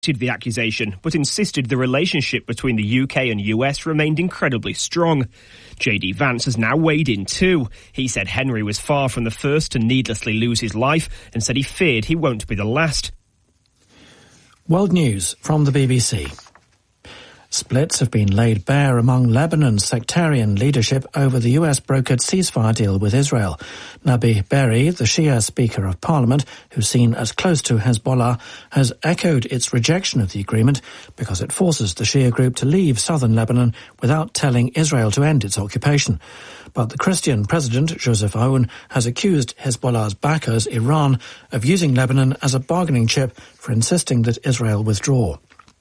the accusation, but insisted the relationship between the UK and US remained incredibly strong. JD Vance has now weighed in too. He said Henry was far from the first to needlessly lose his life and said he feared he won't be the last. World News from the BBC. Splits have been laid bare among Lebanon's sectarian leadership over the US-brokered ceasefire deal with Israel. Nabi Berri, the Shia Speaker of Parliament, who's seen as close to Hezbollah, has echoed its rejection of the agreement because it forces the Shia group to leave southern Lebanon without telling Israel to end its occupation. But the Christian president, Joseph Aoun, has accused Hezbollah's backers, Iran, of using Lebanon as a bargaining chip for insisting that Israel withdraw.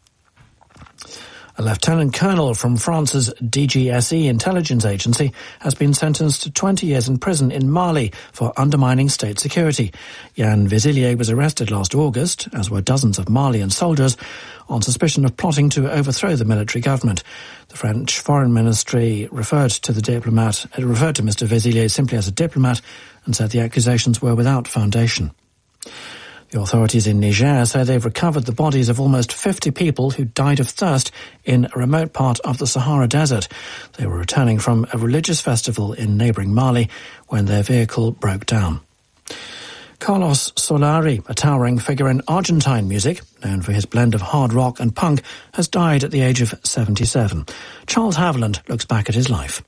A lieutenant colonel from France's DGSE intelligence agency has been sentenced to 20 years in prison in Mali for undermining state security. Yann Vézillier was arrested last August, as were dozens of Malian soldiers, on suspicion of plotting to overthrow the military government. The French Foreign Ministry referred to Mr. Vézillier simply as a diplomat and said the accusations were without foundation. The authorities in Niger say they've recovered the bodies of almost 50 people who died of thirst in a remote part of the Sahara Desert. They were returning from a religious festival in neighbouring Mali when their vehicle broke down. Carlos Solari, a towering figure in Argentine music, known for his blend of hard rock and punk, has died at the age of 77. Charles Haviland looks back at his life.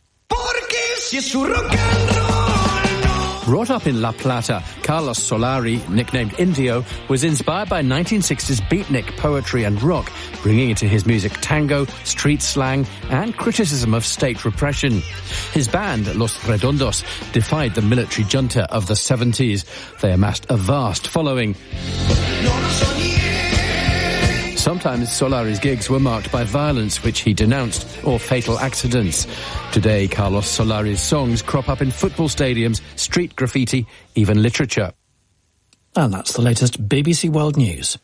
Brought up in La Plata, Carlos Solari, nicknamed Indio, was inspired by 1960s beatnik poetry and rock, bringing into his music tango, street slang, and criticism of state repression. His band, Los Redondos, defied the military junta of the 70s. They amassed a vast following. Sometimes Solari's gigs were marked by violence, which he denounced, or fatal accidents. Today, Carlos Solari's songs crop up in football stadiums, street graffiti, even literature. And that's the latest BBC World News.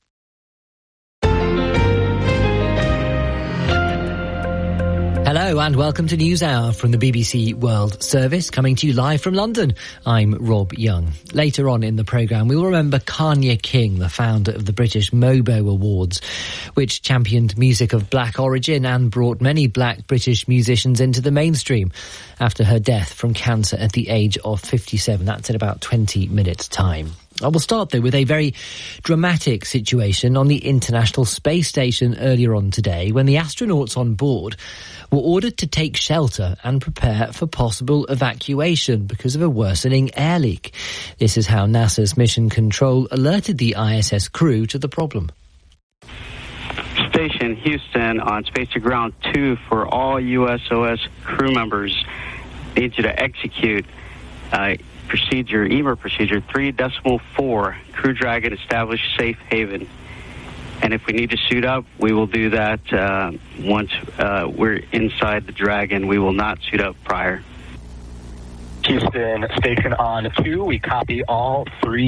Hello and welcome to NewsHour from the BBC World Service, coming to you live from London. I'm Rob Young. Later on in the programme, we will remember Kanya King, the founder of the British MOBO Awards, which championed music of black origin and brought many black British musicians into the mainstream after her death from cancer at the age of 57. That's in about 20 minutes' time. I will start, though, with a very dramatic situation on the International Space Station earlier on today when the astronauts on board were ordered to take shelter and prepare for possible evacuation because of a worsening air leak. This is how NASA's Mission Control alerted the ISS crew to the problem. Station Houston on Space to Ground 2 for all USOS crew members. Need you to execute EMER procedure 3.4, Crew Dragon established safe haven. And if we need to suit up, we will do that once we're inside the Dragon. We will not suit up prior. Houston Station on 2, we copy all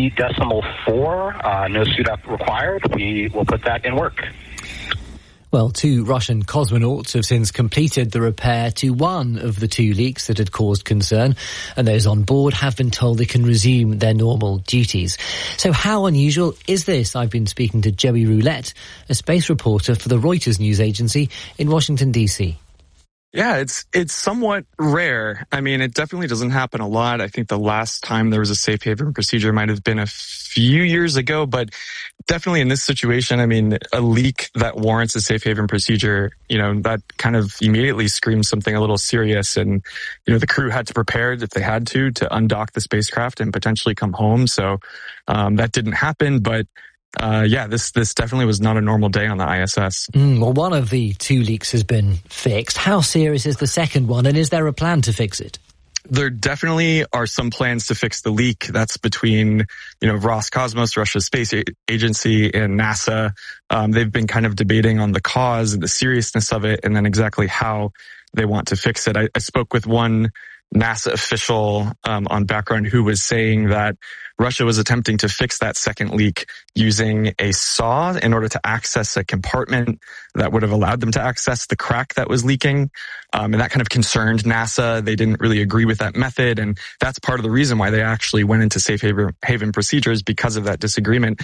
3.4, no suit up required. We will put that in work. Well, 2 Russian cosmonauts have since completed the repair to one of the 2 leaks that had caused concern, and those on board have been told they can resume their normal duties. So how unusual is this? I've been speaking to Joey Roulette, a space reporter for the Reuters news agency in Washington, D.C. Yeah, it's somewhat rare. I mean, it definitely doesn't happen a lot. I think the last time there was a safe haven procedure might have been a few years ago, but definitely in this situation, I mean, a leak that warrants a safe haven procedure, that kind of immediately screams something a little serious. And, the crew had to prepare if they had to undock the spacecraft and potentially come home. So that didn't happen, but this definitely was not a normal day on the ISS. Well, one of the 2 leaks has been fixed. How serious is the second one, and is there a plan to fix it? There definitely are some plans to fix the leak. That's between, Roscosmos, Russia's space agency, and NASA. They've been kind of debating on the cause and the seriousness of it, and then exactly how they want to fix it. I spoke with one NASA official on background who was saying that Russia was attempting to fix that second leak using a saw in order to access a compartment that would have allowed them to access the crack that was leaking. And that kind of concerned NASA. They didn't really agree with that method. And that's part of the reason why they actually went into safe haven procedures, because of that disagreement.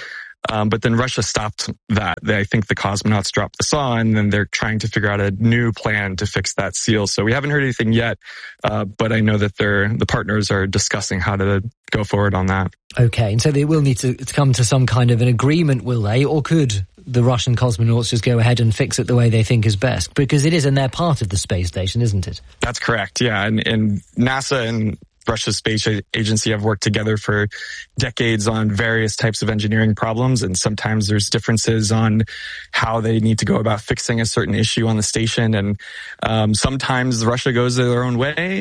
But then Russia stopped that. I think the cosmonauts dropped the saw, and then they're trying to figure out a new plan to fix that seal. So we haven't heard anything yet, but I know that the partners are discussing how to go forward on that. Okay, and so they will need to come to some kind of an agreement, will they? Or could the Russian cosmonauts just go ahead and fix it the way they think is best? Because it is, and they're part of the space station, isn't it? That's correct, yeah. And NASA and Russia's space agency have worked together for decades on various types of engineering problems, and sometimes there's differences on how they need to go about fixing a certain issue on the station, and sometimes Russia goes their own way,